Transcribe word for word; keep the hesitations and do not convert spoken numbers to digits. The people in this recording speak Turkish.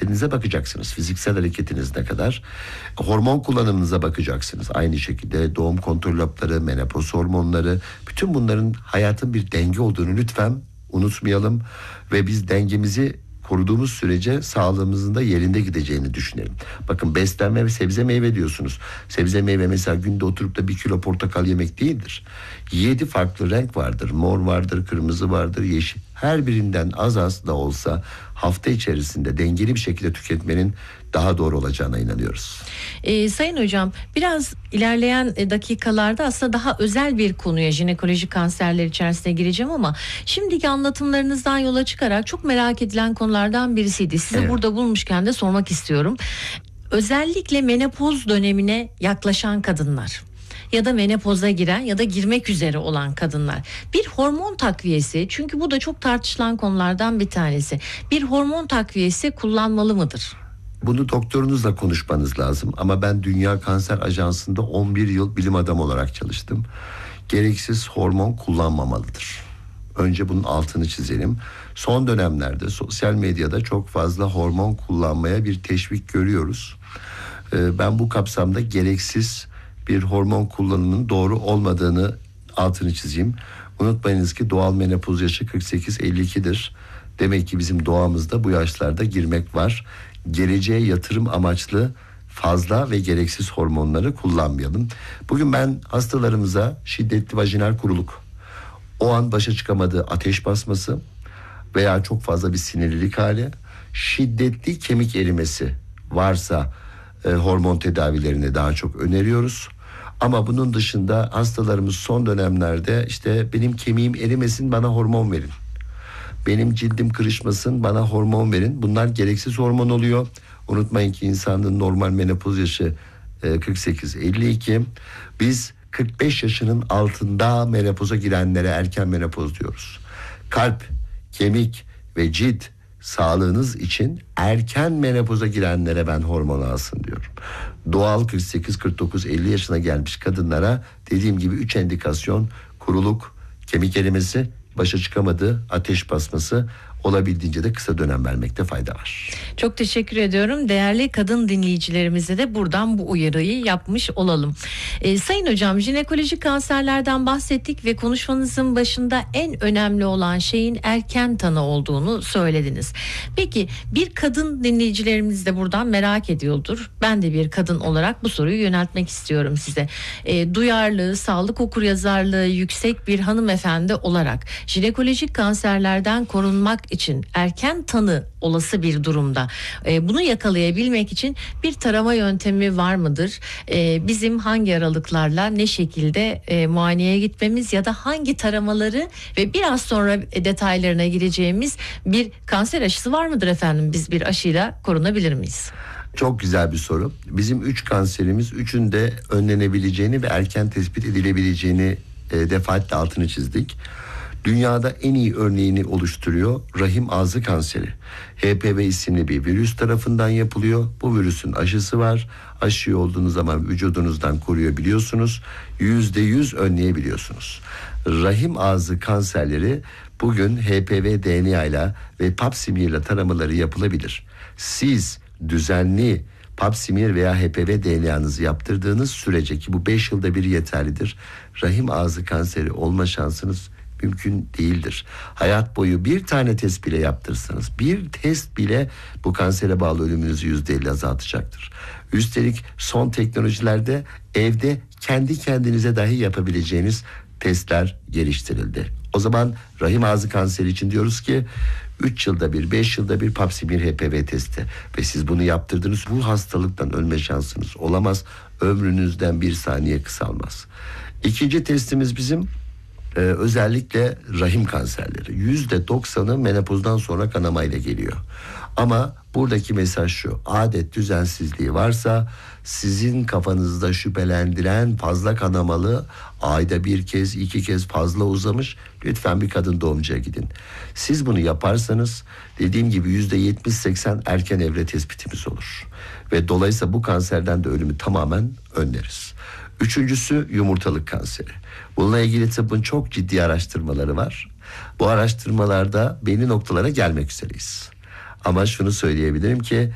hareketlerinize bakacaksınız. Fiziksel hareketiniz ne kadar? Hormon kullanımınıza bakacaksınız. Aynı şekilde doğum kontrol hapları, menopoz hormonları, bütün bunların hayatın bir denge olduğunu lütfen unutmayalım. Ve biz dengemizi koruduğumuz sürece sağlığımızın da yerinde gideceğini düşünelim. Bakın, beslenme ve sebze meyve diyorsunuz. Sebze meyve mesela günde oturup da bir kilo portakal yemek değildir. Yedi farklı renk vardır. Mor vardır, kırmızı vardır, yeşil. Her birinden az az da olsa hafta içerisinde dengeli bir şekilde tüketmenin daha doğru olacağına inanıyoruz. Ee, Sayın Hocam, biraz ilerleyen dakikalarda aslında daha özel bir konuya, jinekolojik kanserler içerisine gireceğim ama şimdiki anlatımlarınızdan yola çıkarak çok merak edilen konulardan birisiydi. Sizi Evet. burada bulmuşken de sormak istiyorum. Özellikle menopoz dönemine yaklaşan kadınlar ya da menopoza giren ya da girmek üzere olan kadınlar, bir hormon takviyesi, çünkü bu da çok tartışılan konulardan bir tanesi, bir hormon takviyesi kullanmalı mıdır? Bunu doktorunuzla konuşmanız lazım ama ben Dünya Kanser Ajansı'nda on bir yıl bilim adamı olarak çalıştım. Gereksiz hormon kullanmamalıdır. Önce bunun altını çizelim. Son dönemlerde sosyal medyada çok fazla hormon kullanmaya bir teşvik görüyoruz. Ee, ben bu kapsamda gereksiz bir hormon kullanımının doğru olmadığını altını çizeyim. Unutmayınız ki doğal menopoz yaşı kırk sekiz elli iki'dir. Demek ki bizim doğamızda bu yaşlarda girmek var. Geleceğe yatırım amaçlı fazla ve gereksiz hormonları kullanmayalım. Bugün ben hastalarımıza şiddetli vajinal kuruluk, o an başa çıkamadığı ateş basması veya çok fazla bir sinirlilik hali, şiddetli kemik erimesi varsa e, hormon tedavilerini daha çok öneriyoruz. Ama bunun dışında hastalarımız son dönemlerde işte benim kemiğim erimesin, bana hormon verin, benim cildim kırışmasın, bana hormon verin. Bunlar gereksiz hormon oluyor. Unutmayın ki insanın normal menopoz yaşı kırk sekiz elli iki. Biz kırk beş yaşının altında menopoza girenlere erken menopoz diyoruz. Kalp, kemik ve cilt sağlığınız için erken menopoza girenlere ben hormon alsın diyorum. Doğal kırk sekiz kırk dokuz elli yaşına gelmiş kadınlara dediğim gibi üç endikasyon: kuruluk, kemik erimesi, başa çıkamadığı ateş basması, olabildiğince de kısa dönem vermekte fayda var. Çok teşekkür ediyorum. Değerli kadın dinleyicilerimize de buradan bu uyarıyı yapmış olalım. Ee, Sayın Hocam, jinekolojik kanserlerden bahsettik ve konuşmanızın başında en önemli olan şeyin erken tanı olduğunu söylediniz. Peki bir kadın dinleyicilerimiz de buradan merak ediyordur. Ben de bir kadın olarak bu soruyu yöneltmek istiyorum size. Ee, duyarlı, sağlık okuryazarlığı yüksek bir hanımefendi olarak jinekolojik kanserlerden korunmak için erken tanı olası bir durumda e, bunu yakalayabilmek için bir tarama yöntemi var mıdır? E, bizim hangi aralıklarla ne şekilde e, muayeneye gitmemiz ya da hangi taramaları ve biraz sonra e, detaylarına gireceğimiz bir kanser aşısı var mıdır efendim? Biz bir aşıyla korunabilir miyiz? Çok güzel bir soru. Bizim üç kanserimiz, üçünde önlenebileceğini ve erken tespit edilebileceğini e, defaatle altını çizdik. Dünyada en iyi örneğini oluşturuyor rahim ağzı kanseri. H P V isimli bir virüs tarafından yapılıyor. Bu virüsün aşısı var. Aşı olduğunuz zaman vücudunuzdan koruyabiliyorsunuz. Yüzde yüz önleyebiliyorsunuz. Rahim ağzı kanserleri bugün H P V D N A ile ve pap smear ile taramaları yapılabilir. Siz düzenli pap smear veya H P V D N A'nızı yaptırdığınız sürece, ki bu beş yılda bir yeterlidir, rahim ağzı kanseri olma şansınız mümkün değildir. Hayat boyu bir tane test bile yaptırsanız, bir test bile bu kansere bağlı ölümünüzü yüzde elli azaltacaktır. Üstelik son teknolojilerde evde kendi kendinize dahi yapabileceğiniz testler geliştirildi. O zaman rahim ağzı kanseri için diyoruz ki üç yılda bir, beş yılda bir pap smear H P V testi ve siz bunu yaptırdınız, bu hastalıktan ölme şansınız olamaz. Ömrünüzden bir saniye kısalmaz. İkinci testimiz bizim Ee, özellikle rahim kanserleri. Yüzde doksanı menopozdan sonra kanamayla geliyor. Ama buradaki mesaj şu: adet düzensizliği varsa, sizin kafanızda şüphelendiren fazla kanamalı, ayda bir kez iki kez fazla uzamış, lütfen bir kadın doğumcuya gidin. Siz bunu yaparsanız dediğim gibi yüzde yetmiş seksen erken evre tespitimiz olur. Ve dolayısıyla bu kanserden de ölümü tamamen önleriz. Üçüncüsü yumurtalık kanseri. Bununla ilgili tıbbın çok ciddi araştırmaları var. Bu araştırmalarda belli noktalara gelmek üzereyiz. Ama şunu söyleyebilirim ki